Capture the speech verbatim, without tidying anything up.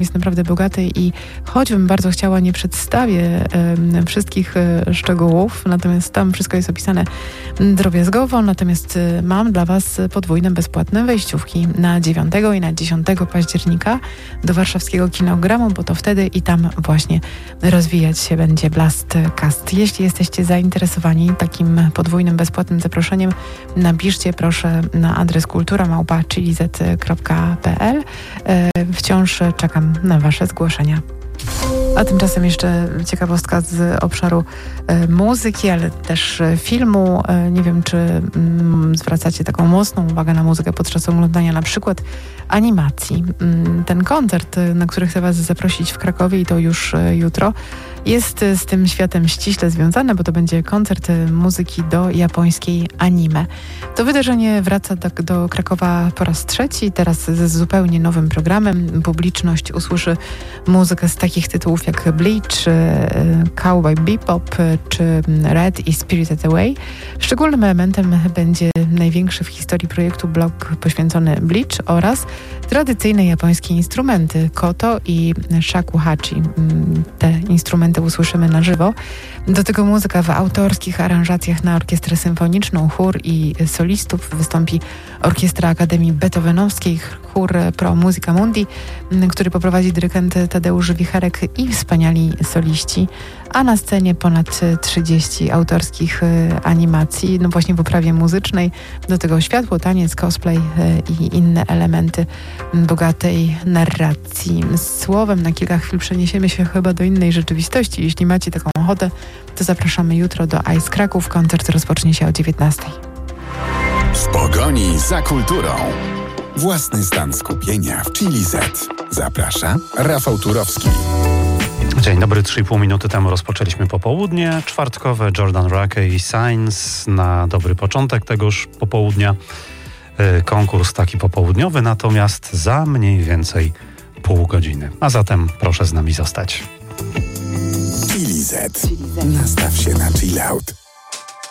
jest naprawdę bogaty i choćbym bardzo chciała, nie przedstawię um, wszystkich um, szczegółów, natomiast tam wszystko jest opisane drobiazgowo, natomiast um, mam dla Was podwójne bezpłatne wejściówki na dziewiątego i na dziesiątego października do warszawskiego Kinogramu, bo to wtedy i tam właśnie rozwijać się będzie Blast Cast. Jeśli jesteście zainteresowani takim podwójnym bezpłatnym zaproszeniem, napiszcie proszę na adres kultura małpa chili z kropka p l. Wciąż czekam na Wasze zgłoszenia. A tymczasem jeszcze ciekawostka z obszaru e, muzyki, ale też e, filmu. E, nie wiem, czy mm, zwracacie taką mocną uwagę na muzykę podczas oglądania na przykład animacji. Mm, ten koncert, na który chcę Was zaprosić w Krakowie i to już e, jutro, jest z tym światem ściśle związane, bo to będzie koncert muzyki do japońskiej anime. To wydarzenie wraca do, do Krakowa po raz trzeci, teraz ze zupełnie nowym programem. Publiczność usłyszy muzykę z takich tytułów jak Bleach, Cowboy Bebop czy Red i Spirited Away. Szczególnym elementem będzie największy w historii projektu blok poświęcony Bleach oraz tradycyjne japońskie instrumenty koto i shakuhachi. Te instrumenty usłyszymy na żywo. Do tego muzyka w autorskich aranżacjach na orkiestrę symfoniczną, chór i solistów. Wystąpi Orkiestra Akademii Beethovenowskiej, chór Pro Musica Mundi, który poprowadzi dyrygent Tadeusz Wicherek i wspaniali soliści. A na scenie ponad trzydzieści autorskich animacji, no właśnie w oprawie muzycznej. Do tego światło, taniec, cosplay i inne elementy bogatej narracji. Słowem na kilka chwil przeniesiemy się chyba do innej rzeczywistości. Jeśli macie taką ochotę, to zapraszamy jutro do Ice Kraków. Koncert rozpocznie się o dziewiętnastej. W pogoni za kulturą. Własny stan skupienia w Chili Z. Zaprasza Rafał Turowski. Dzień dobry, trzy i pół minuty temu rozpoczęliśmy popołudnie czwartkowe. Jordan Rakey i Signs na dobry początek tegoż popołudnia. Yy, konkurs taki popołudniowy, natomiast za mniej więcej pół godziny. A zatem proszę z nami zostać. Chili Z. Nastaw się na chill out.